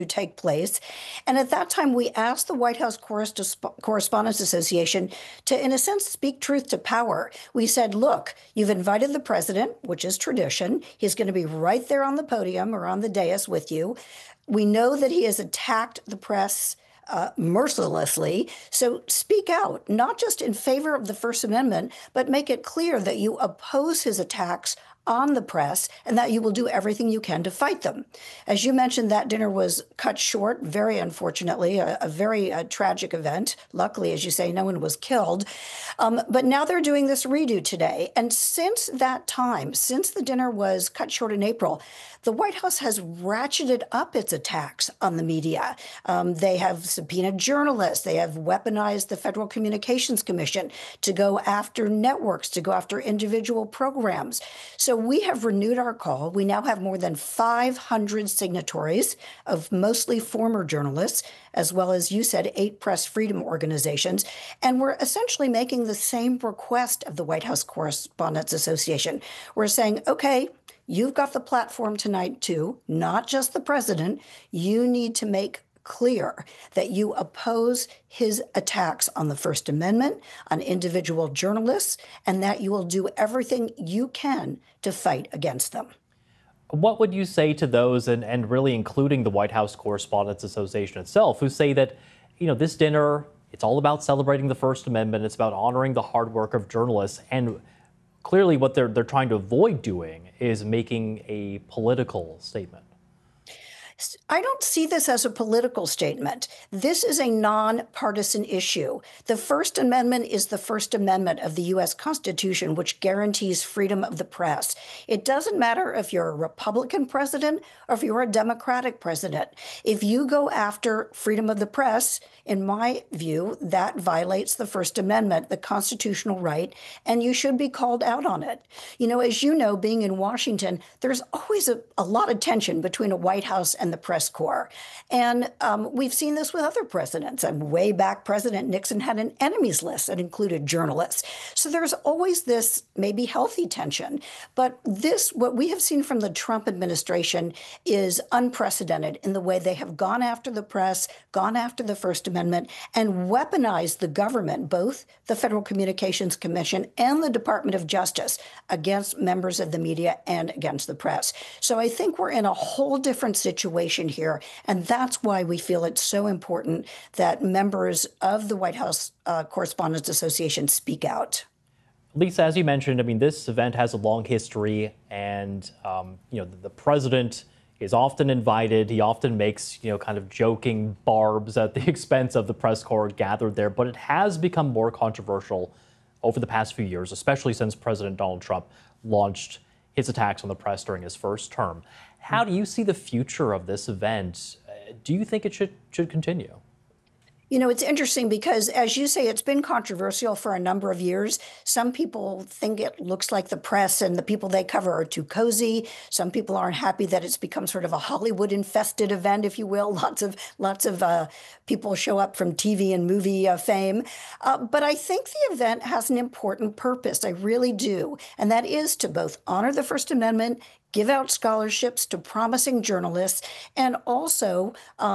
take place. And at that time, we asked the White House Correspondents Association to, in a sense, speak truth to power. We said, look, you've invited the president, which is tradition. He's going to be right there on the podium or on the dais with you. We know that he has attacked the press mercilessly. So speak out, not just in favor of the First Amendment, but make it clear that you oppose his attacks on the press and that you will do everything you can to fight them. As you mentioned, that dinner was cut short, very unfortunately, a very tragic event. Luckily, as you say, no one was killed. But now they're doing this redo today. And since that time, since the dinner was cut short in April, the White House has ratcheted up its attacks on the media. They have subpoenaed journalists. They have weaponized the Federal Communications Commission to go after networks, to go after individual programs. So we have renewed our call. We now have more than 500 signatories of mostly former journalists, as well as, you said, 8 press freedom organizations. And we're essentially making the same request of the White House Correspondents Association. We're saying, okay, you've got the platform tonight, too, not just the president. You need to make clear that you oppose his attacks on the First Amendment, on individual journalists, and that you will do everything you can to fight against them. What would you say to those, and really including the White House Correspondents Association itself, who say that, this dinner, it's all about celebrating the First Amendment, it's about honoring the hard work of journalists, and clearly what they're trying to avoid doing is making a political statement? I don't see this as a political statement. This is a nonpartisan issue. The First Amendment is the First Amendment of the U.S. Constitution, which guarantees freedom of the press. It doesn't matter if you're a Republican president or if you're a Democratic president. If you go after freedom of the press, in my view, that violates the First Amendment, the constitutional right, and you should be called out on it. As you know, being in Washington, there's always a lot of tension between a White House and the press corps. And we've seen this with other presidents. Way back, President Nixon had an enemies list that included journalists. So there's always this maybe healthy tension. But what we have seen from the Trump administration is unprecedented in the way they have gone after the press, gone after the First Amendment, and weaponized the government, both the Federal Communications Commission and the Department of Justice, against members of the media and against the press. So I think we're in a whole different situation here. And that's why we feel it's so important that members of the White House Correspondents Association speak out. Lisa, as you mentioned, this event has a long history, and the president is often invited. He often makes kind of joking barbs at the expense of the press corps gathered there. But it has become more controversial over the past few years, especially since President Donald Trump launched his attacks on the press during his first term. How do you see the future of this event? Do you think it should continue? It's interesting because, as you say, it's been controversial for a number of years. Some people think it looks like the press and the people they cover are too cozy. Some people aren't happy that it's become sort of a Hollywood-infested event, if you will. Lots of people show up from TV and movie fame. But I think the event has an important purpose. I really do. And that is to both honor the First Amendment, give out scholarships to promising journalists, and also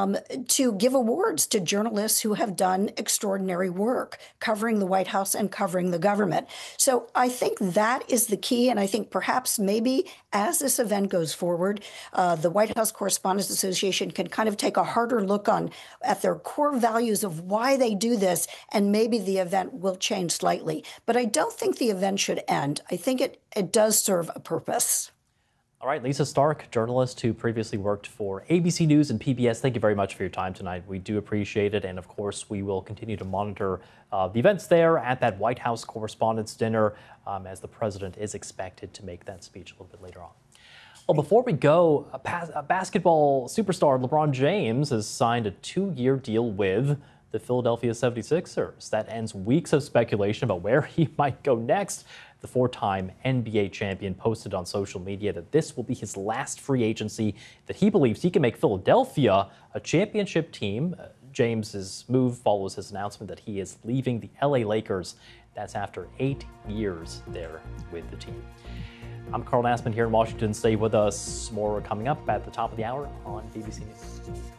to give awards to journalists who have done extraordinary work covering the White House and covering the government. So I think that is the key. And I think perhaps maybe as this event goes forward, the White House Correspondents Association can kind of take a harder look at their core values of why they do this, and maybe the event will change slightly. But I don't think the event should end. I think it does serve a purpose. All right, Lisa Stark, journalist who previously worked for ABC News and PBS, thank you very much for your time tonight. We do appreciate it. And of course, we will continue to monitor the events there at that White House Correspondents' Dinner as the president is expected to make that speech a little bit later on. Well, before we go, a basketball superstar LeBron James has signed a 2-year deal with the Philadelphia 76ers. That ends weeks of speculation about where he might go next. The 4-time NBA champion posted on social media that this will be his last free agency, that he believes he can make Philadelphia a championship team. James's move follows his announcement that he is leaving the LA Lakers. That's after 8 years there with the team. I'm Carl Nassman here in Washington. Stay with us. More coming up at the top of the hour on BBC News.